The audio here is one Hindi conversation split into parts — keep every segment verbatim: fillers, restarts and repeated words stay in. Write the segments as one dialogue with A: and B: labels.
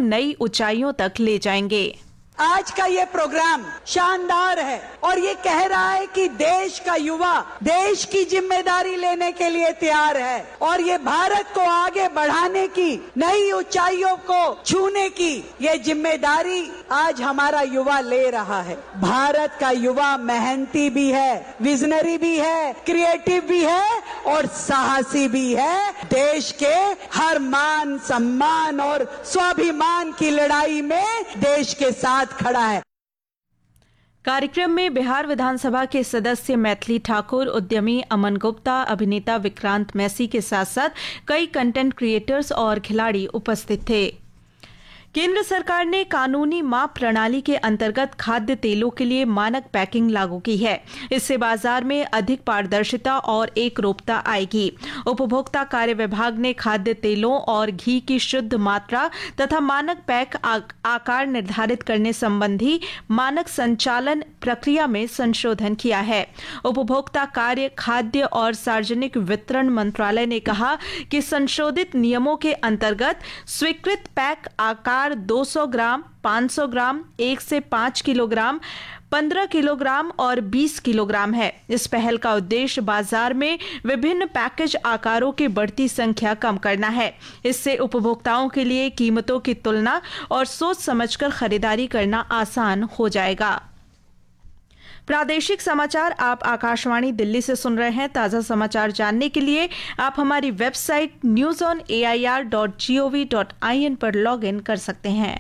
A: नई ऊंचाइयों तक ले जाएंगे।
B: आज का ये प्रोग्राम शानदार है और ये कह रहा है कि देश का युवा देश की जिम्मेदारी लेने के लिए तैयार है और ये भारत को आगे बढ़ाने की, नई ऊंचाइयों को छूने की ये जिम्मेदारी आज हमारा युवा ले रहा है। भारत का युवा मेहनती भी है, विजनरी भी है, क्रिएटिव भी है और साहसी भी है। देश के हर मान सम्मान और स्वाभिमान की लड़ाई में देश के साथ खड़ा है।
A: कार्यक्रम में बिहार विधानसभा के सदस्य मैथिली ठाकुर, उद्यमी अमन गुप्ता, अभिनेता विक्रांत मैसी के साथ साथ कई कंटेंट क्रिएटर्स और खिलाड़ी उपस्थित थे। केंद्र सरकार ने कानूनी माप प्रणाली के अंतर्गत खाद्य तेलों के लिए मानक पैकिंग लागू की है। इससे बाजार में अधिक पारदर्शिता और एकरूपता आएगी। उपभोक्ता कार्य विभाग ने खाद्य तेलों और घी की शुद्ध मात्रा तथा मानक पैक आकार निर्धारित करने संबंधी मानक संचालन प्रक्रिया में संशोधन किया है। उपभोक्ता कार्य, खाद्य और सार्वजनिक वितरण मंत्रालय ने कहा कि संशोधित नियमों के अंतर्गत स्वीकृत पैक आकार दो सौ ग्राम, पाँच सौ ग्राम, एक से पाँच किलोग्राम, पंद्रह किलोग्राम और बीस किलोग्राम है। इस पहल का उद्देश्य बाजार में विभिन्न पैकेज आकारों की बढ़ती संख्या कम करना है। इससे उपभोक्ताओं के लिए कीमतों की तुलना और सोच समझकर खरीदारी करना आसान हो जाएगा। प्रादेशिक समाचार आप आकाशवाणी दिल्ली से सुन रहे हैं। ताजा समाचार जानने के लिए आप हमारी website news on A I R dot G O V dot I N पर लॉग इन कर सकते हैं।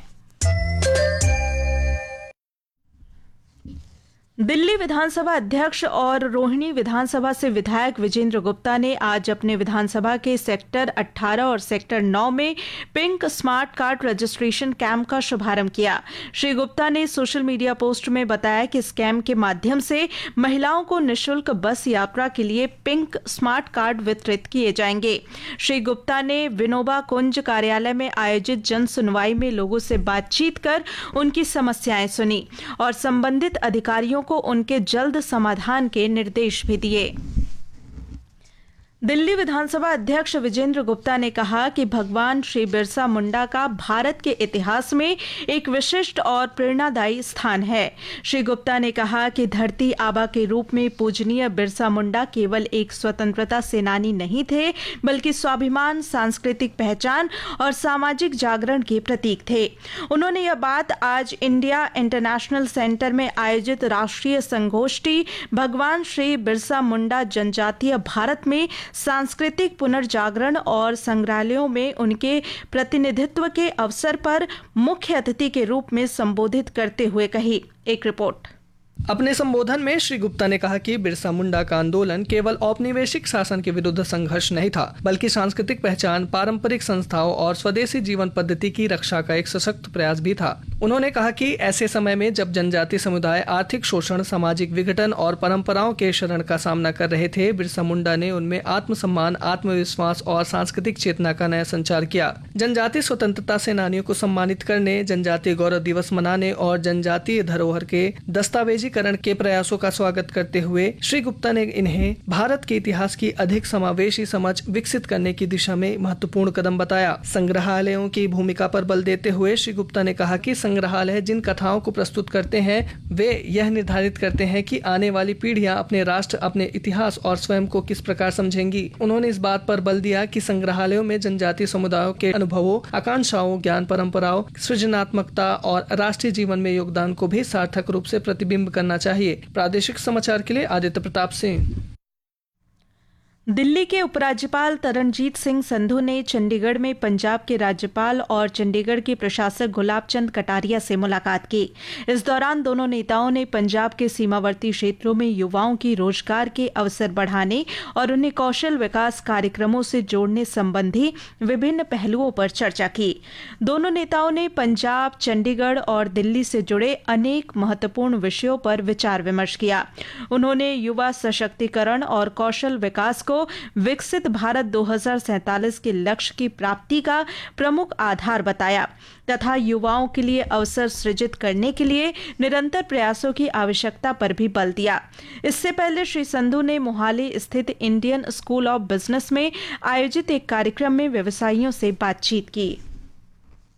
A: दिल्ली विधानसभा अध्यक्ष और रोहिणी विधानसभा से विधायक विजेंद्र गुप्ता ने आज अपने विधानसभा के सेक्टर अठारह और सेक्टर नौ में pink smart card registration camp का शुभारंभ किया। श्री गुप्ता ने सोशल मीडिया पोस्ट में बताया कि इस कैंप के माध्यम से महिलाओं को निःशुल्क बस यात्रा के लिए पिंक स्मार्ट कार्ड वितरित किए जाएंगे। श्री गुप्ता ने विनोबा कुंज कार्यालय में आयोजित जन सुनवाई में लोगों से बातचीत कर उनकी समस्याएं सुनी और संबंधित अधिकारियों को उनके जल्द समाधान के निर्देश भी दिए। दिल्ली विधानसभा अध्यक्ष विजेंद्र गुप्ता ने कहा कि भगवान श्री बिरसा मुंडा का भारत के इतिहास में एक विशिष्ट और प्रेरणादायी स्थान है। श्री गुप्ता ने कहा कि धरती आबा के रूप में पूजनीय बिरसा मुंडा केवल एक स्वतंत्रता सेनानी नहीं थे, बल्कि स्वाभिमान, सांस्कृतिक पहचान और सामाजिक जागरण के प्रतीक थे। उन्होंने यह बात आज इंडिया इंटरनेशनल सेंटर में आयोजित राष्ट्रीय संगोष्ठी भगवान श्री बिरसा मुंडा जनजातीय भारत में सांस्कृतिक पुनर्जागरण और संग्रहालयों में उनके प्रतिनिधित्व के अवसर पर मुख्य अतिथि के रूप में संबोधित करते हुए कही। एक रिपोर्ट।
C: अपने संबोधन में श्री गुप्ता ने कहा कि बिरसा मुंडा का आंदोलन केवल औपनिवेशिक शासन के विरुद्ध संघर्ष नहीं था, बल्कि सांस्कृतिक पहचान, पारंपरिक संस्थाओं और स्वदेशी जीवन पद्धति की रक्षा का एक सशक्त प्रयास भी था। उन्होंने कहा कि ऐसे समय में जब जनजातीय समुदाय आर्थिक शोषण, सामाजिक विघटन और परंपराओं के शरण का सामना कर रहे थे, बिरसा मुंडा ने उनमें आत्मसम्मान, आत्मविश्वास और सांस्कृतिक चेतना का नया संचार किया। जनजातीय स्वतंत्रता सेनानियों को सम्मानित करने, जनजातीय गौरव दिवस मनाने और जनजातीय धरोहर के दस्तावेजी करण के प्रयासों का स्वागत करते हुए श्री गुप्ता ने इन्हें भारत के इतिहास की अधिक समावेशी समझ विकसित करने की दिशा में महत्वपूर्ण कदम बताया। संग्रहालयों की भूमिका पर बल देते हुए श्री गुप्ता ने कहा कि संग्रहालय जिन कथाओं को प्रस्तुत करते हैं, वे यह निर्धारित करते हैं कि आने वाली पीढ़ियां अपने राष्ट्र, अपने इतिहास और स्वयं को किस प्रकार समझेंगी। उन्होंने इस बात पर बल दिया कि संग्रहालयों में जनजातीय समुदायों के अनुभवों, आकांक्षाओं, ज्ञान परंपराओं, सृजनात्मकता और राष्ट्रीय जीवन में योगदान को भी सार्थक रूप से प्रतिबिंब करना चाहिए। प्रादेशिक समाचार के लिए आदित्य प्रताप सिंह।
A: दिल्ली के उपराज्यपाल तरनजीत सिंह संधू ने चंडीगढ़ में पंजाब के राज्यपाल और चंडीगढ़ के प्रशासक गुलाब चंद कटारिया से मुलाकात की। इस दौरान दोनों नेताओं ने पंजाब के सीमावर्ती क्षेत्रों में युवाओं की रोजगार के अवसर बढ़ाने और उन्हें कौशल विकास कार्यक्रमों से जोड़ने संबंधी विभिन्न पहलुओं पर चर्चा की। दोनों नेताओं ने पंजाब, चंडीगढ़ और दिल्ली से जुड़े अनेक महत्वपूर्ण विषयों पर विचार विमर्श किया। उन्होंने युवा सशक्तिकरण और कौशल विकास को विकसित भारत दो हज़ार सैंतालीस के लक्ष्य की प्राप्ति का प्रमुख आधार बताया तथा युवाओं के लिए अवसर सृजित करने के लिए निरंतर प्रयासों की आवश्यकता पर भी बल दिया। इससे पहले श्री संधू ने मोहाली स्थित इंडियन स्कूल ऑफ बिजनेस में आयोजित एक कार्यक्रम में व्यवसायियों से बातचीत की।